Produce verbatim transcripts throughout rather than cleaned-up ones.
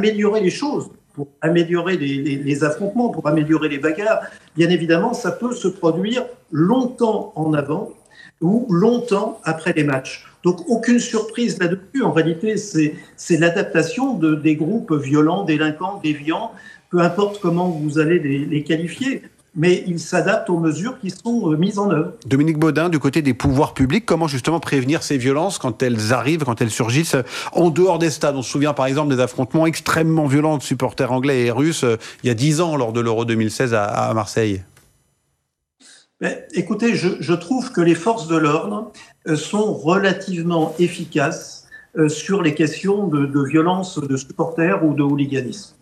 améliorer les choses, pour améliorer les, les, les affrontements, pour améliorer les bagarres, bien évidemment, ça peut se produire longtemps en avant ou longtemps après les matchs. Donc, aucune surprise là-dessus. En réalité, c'est, c'est l'adaptation de, des groupes violents, délinquants, déviants, peu importe comment vous allez les, les qualifier, mais ils s'adaptent aux mesures qui sont mises en œuvre. Dominique Baudin, du côté des pouvoirs publics, comment justement prévenir ces violences quand elles arrivent, quand elles surgissent en dehors des stades? On se souvient par exemple des affrontements extrêmement violents de supporters anglais et russes euh, il y a dix ans lors de l'Euro deux mille seize à, à Marseille. Mais, écoutez, je, je trouve que les forces de l'ordre euh, sont relativement efficaces euh, sur les questions de, de violence de supporters ou de hooliganisme.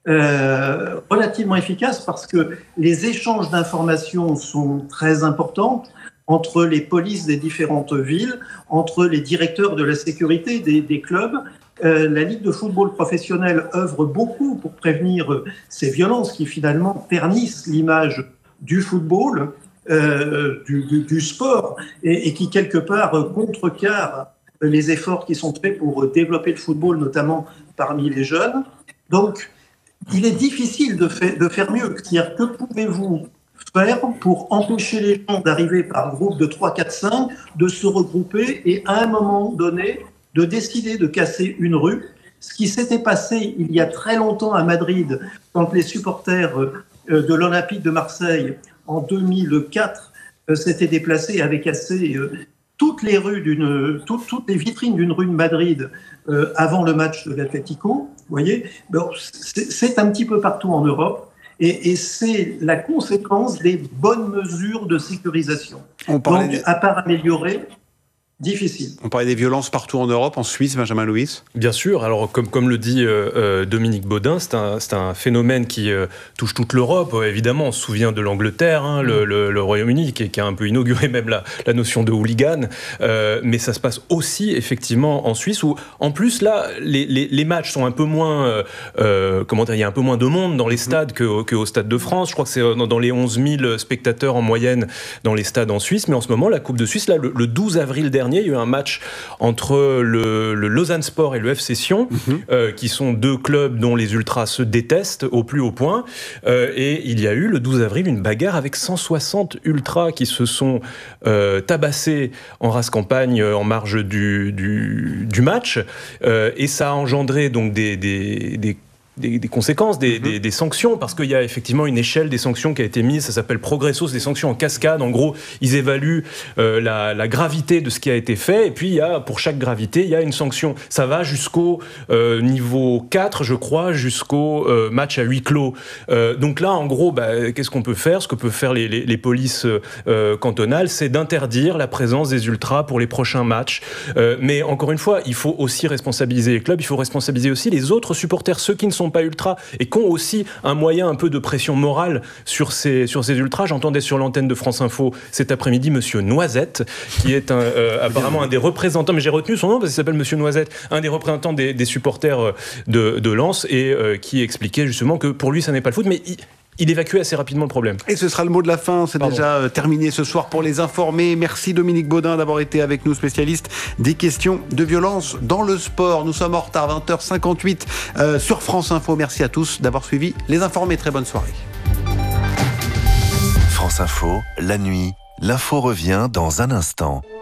Euh, relativement efficaces parce que les échanges d'informations sont très importants entre les polices des différentes villes, entre les directeurs de la sécurité des, des clubs. Euh, la Ligue de football professionnel œuvre beaucoup pour prévenir euh, ces violences qui finalement ternissent l'image du football, euh, du, du, du sport, et, et qui quelque part euh, contrecarrent les efforts qui sont faits pour euh, développer le football, notamment parmi les jeunes. Donc, il est difficile de, fait, de faire mieux. C'est-à-dire, que pouvez-vous faire pour empêcher les gens d'arriver par groupe de trois, quatre, cinq, de se regrouper et à un moment donné, de décider de casser une rue? Ce qui s'était passé il y a très longtemps à Madrid, quand les supporters de l'Olympique de Marseille, en deux mille quatre, s'étaient déplacés et avaient cassé toutes les rues d'une, toutes, toutes les vitrines d'une rue de Madrid euh, avant le match de l'Atlético. Vous voyez, bon, c'est, c'est un petit peu partout en Europe, et, et c'est la conséquence des bonnes mesures de sécurisation. On parlait Donc, de... à part améliorer, difficile. On parlait des violences partout en Europe, en Suisse, Benjamin Louis. Bien sûr. Alors, comme, comme le dit euh, euh, Dominique Baudin, c'est un, c'est un phénomène qui euh, touche toute l'Europe. Euh, évidemment, on se souvient de l'Angleterre, hein, le, le, le Royaume-Uni, qui, qui a un peu inauguré même la, la notion de hooligan. Euh, mais ça se passe aussi, effectivement, en Suisse, où, en plus, là, les, les, les matchs sont un peu moins... Euh, euh, comment dire, il y a un peu moins de monde dans les stades que, que au Stade de France. Je crois que c'est dans, dans les onze mille spectateurs en moyenne dans les stades en Suisse. Mais en ce moment, la Coupe de Suisse, là, le, le douze avril dernier, il y a eu un match entre le, le Lausanne Sport et le F C Sion, mmh. euh, qui sont deux clubs dont les ultras se détestent au plus haut point. Euh, et il y a eu le douze avril une bagarre avec cent soixante ultras qui se sont euh, tabassés en race campagne en marge du, du, du match. Euh, et ça a engendré donc des, des, des Des, des conséquences, des, mmh. des, des sanctions, parce qu'il y a effectivement une échelle des sanctions qui a été mise, ça s'appelle Progressos, des sanctions en cascade. En gros, ils évaluent euh, la, la gravité de ce qui a été fait, et puis il y a, pour chaque gravité, il y a une sanction. Ça va jusqu'au euh, niveau quatre, je crois, jusqu'au euh, match à huis clos. Euh, donc là, en gros, bah, qu'est-ce qu'on peut faire? Ce que peuvent faire les, les, les polices euh, cantonales, c'est d'interdire la présence des ultras pour les prochains matchs. Euh, mais encore une fois, il faut aussi responsabiliser les clubs, il faut responsabiliser aussi les autres supporters, ceux qui ne sont pas ultras et qui ont aussi un moyen un peu de pression morale sur ces, sur ces ultras. J'entendais sur l'antenne de France Info cet après-midi Monsieur Noisette, qui est un, euh, apparemment un des représentants, mais j'ai retenu son nom parce qu'il s'appelle Monsieur Noisette, un des représentants des, des supporters de, de Lens, et euh, qui expliquait justement que pour lui ça n'est pas le foot, mais il, il évacuait assez rapidement le problème. Et ce sera le mot de la fin, c'est Pardon. déjà terminé ce soir pour les informer. Merci Dominique Baudin d'avoir été avec nous, spécialiste des questions de violence dans le sport. Nous sommes en retard, vingt heures cinquante-huit euh, sur France Info. Merci à tous d'avoir suivi les informés. Très bonne soirée. France Info, la nuit, l'info revient dans un instant.